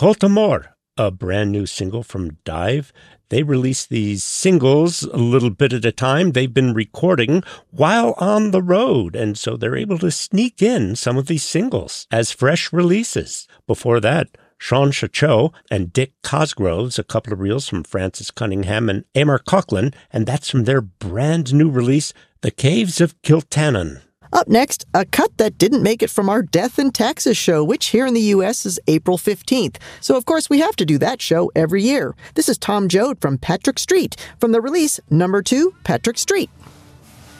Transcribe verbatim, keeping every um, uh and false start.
Coltamore, a brand new single from Dive. They release these singles a little bit at a time. They've been recording while on the road, and so they're able to sneak in some of these singles as fresh releases. Before that, Sean Chacho and Dick Cosgroves, a couple of reels from Francis Cunningham and Amar Coughlin, and that's from their brand new release, The Caves of Kiltannon. Up next, a cut that didn't make it from our Death and Taxes show, which here in the U S is April fifteenth. So, of course, we have to do that show every year. This is Tom Joad from Patrick Street, from the release Number two, Patrick Street.